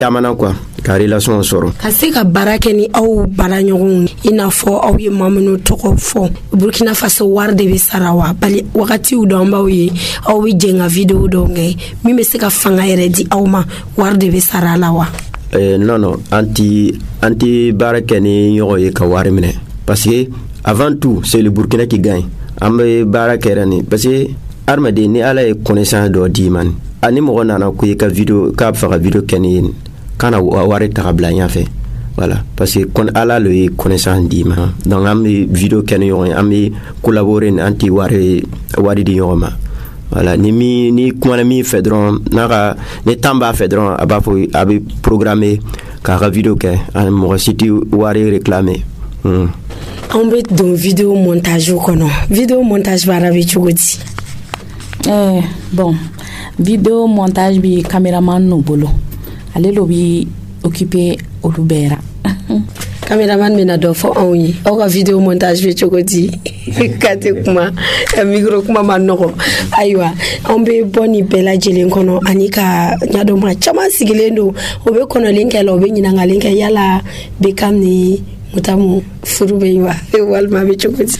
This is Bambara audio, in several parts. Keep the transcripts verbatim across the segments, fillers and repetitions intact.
Yamana quoi, ka relation soro. Ka se ka barake ni aw bara ɲɔgɔn ina fɔ aw ye mamunu tɔgɔ fɔ Burkina Faso war de be sarawa bali wakati u don baw ye aw bi jenga video do ngai mi be se ka fanga yɛrɛ di aw ma war de be sarala wa. Eh non non, anti anti barake ni ɲɔgɔn ye ka war minɛ parce que avant tout c'est le Burkina qui gagne. Ambe barake ni parce que armade ni ala e connaissance do di man. Ani mo nana ko ka video ka fa video keni kana wari takabla nya fe voilà parce que kon ala le connaissance di ma donc am video ken yo am collaborer anti wari wari di yo ma voilà ni mi ni kuma mi fedron naka ni tamba fedron aba fo abi programmer ka video ke an mo siti wari réclamer hmm. On bet don video montage kono video montage bara bi chugoti eh bon video montage bi cameraman no bolo ale lo bi occupé olubera cameraman mina do fo onyi o ka video montage be chogoti kate kuma micro kuma manoko aywa on be boni bela jelen kono anika nyado ma chama sigilendo o be kono linkelo be nyina ngalinke yala be kamni mutamu furube wa walma be chogoti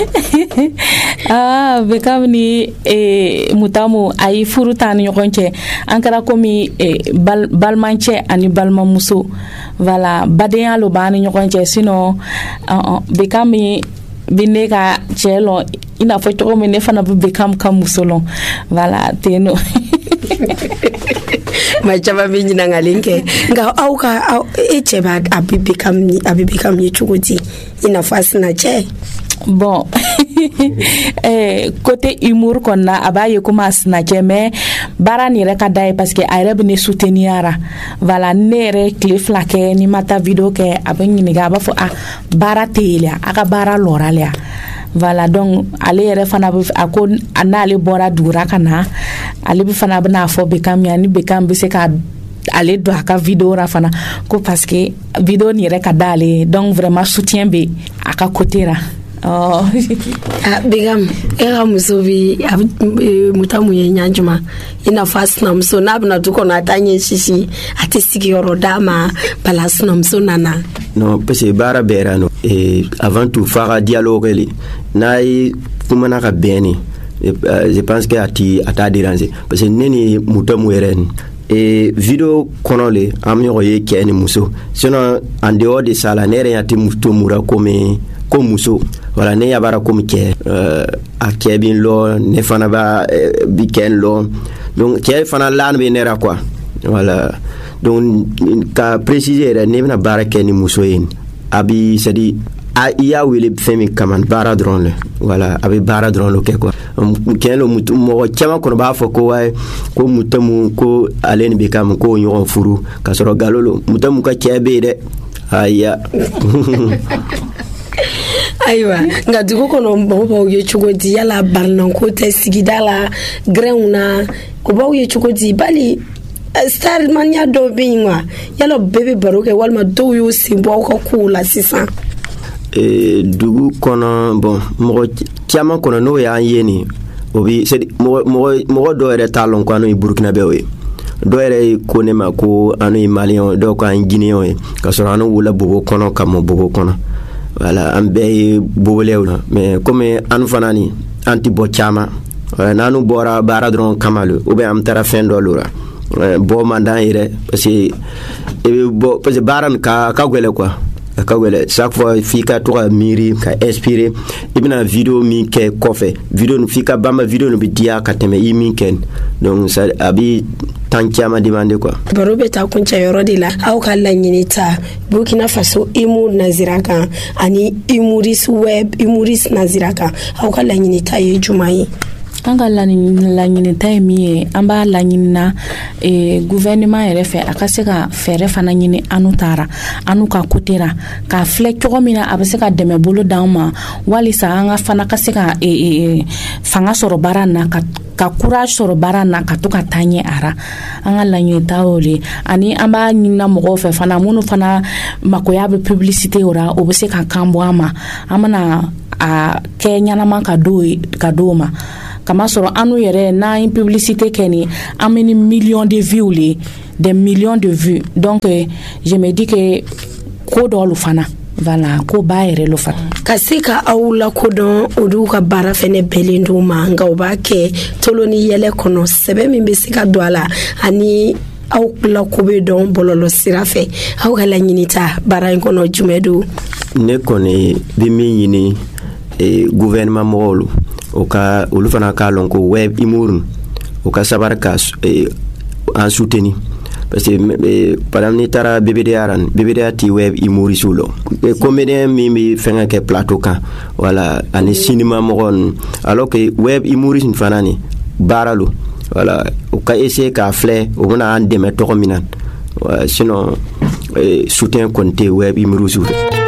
ah be kamni e mutamu ay furutan yokonche ankara komi e bal balmanche ani balma muso voilà badeya lo bani yokonche sino uh, uh, be kami bineka chelo ina fo to me ne fana be kam kam musolon voilà teno ma chaba be nyina ngalinke nga auka eche ba abibe kam abibe kam yechugoti ina fasina che bon eh côté humour qu'on a abaye kuma snatcher mais bara ni reka dai parce que ayre bene souteniara voilà nere cliff la ke ni mata video ke abani ni ga ba fo a bara telia aka bara loralia voilà donc ale yere fana ako anale bora dura kana ale bi fana bana fo be kam yani be kam bi se ka ale do aka video ra fana ko parce que video ni reka dale donc vraiment soutien be aka côté ra. Oh ah bigam era musobi mutamu ye nyanjuma ina fast na mso na bna tuko na tanye shishi ati sigiyoro dama balas na mso nana non parce que bara berano et avant tout faire dialogue li nai kuma na ka beni je pense que ati ata déranger parce que neni mutamu eren et vidéo konole amyo ye keni muso sinon en dehors de ça la nere ati mutomura comme comme muso voilà ne yabara comme ke euh a kebin lo ne fana ba bi ken lo donc ke fana lan be nera quoi voilà donc ka préciser ne na barake ni muso yin abi c'est dit a iya wele femi kaman bara drone voilà abi bara drone lo ke quoi ken lo mutu mo chama ko ba fo ko way ko mutamu ko alen be kam ko nyon furu ka soro galolo mutamu ka kebe de aya aywa nga dugo kono mbo ye chugodi yala barnan ko te sigidala greuna ko bawo ye chugodi bali star mania do binwa yala bebe baroke walma do yo simbo ko kula sisa e dugo kono bon mo tiama kono no ya yeni obi c'est mo mo do ere talon ko no Burkina Faso do ere ko ne ma ko anu malien do ko an guinéen ka so anu wala bobo kono kam bobo kono voilà ambe bobolewna mais comme anu fanani anti bochama nanu bora bara dron kamalu ou bien am tara fin do lura bo mandan ire parce que bo parce que baran ka ka gwele quoi ka gwele chaque fois fika to miri ka inspirer ibna vidéo mi ke kofe vidéo nu fika bamba vidéo nu bidia ka teme yimi ken donc ça abi tankiama demande quoi barobe ta kuncha yorodila au kala nyinita Burkina Faso imu naziraka ani imuris web imuris naziraka au kala nyinita ye jumai anga la nyini taimi amba la nyina e gouvernement ere fe akaseka fere fana nyini anutara anuka kotera ka flek komina abaseka deme bolo dama wali sa anga fana kaseka e, e fanga soro barana ka ka courage soro barana ka to ka tanye ara anga la nyini taoli ani amba nyina mo fe fana munu fana makoya be publicité ora obeseka kambwama amana a Kenya na manka do kadoma kama sɔrɔ anu yɛrɛ n'an ye publicité kɛ ni an bɛ ni millions de vues le des millions de vues donc je me dis que ko dɔlu fana voilà ko ba yɛrɛ lo fana ka se ka aw la kodɔn olu ka baara fɛnɛ bɛlen d'u ma nka u b'a kɛ tolo ni yɛlɛ kɔnɔ sɛbɛ min bɛ se ka don a la ani aw la ko bɛ dɔn bɔlɔlɔ sira fɛ aw ka laɲini ta baara in kɔnɔ jumɛn don ne kɔni bɛ min ɲini eh, gouvernement mɔgɔw o ka olu fana k'a lɔn ko web humour o ka sabari ka eh, an soutenir parce que eh, par exemple ni taara B B D A ran B B D A ti web humoriste lo eh, comédien min bi fɛngɛ kɛ plateau kan voilà ani cinéma mɔgɔ alors que web humoriste fana ni baara lo voilà o ka essayer k'a filɛ o bɛna an dɛmɛ tɔgɔ min na sinon eh, soutien kɔni tɛ web humoriste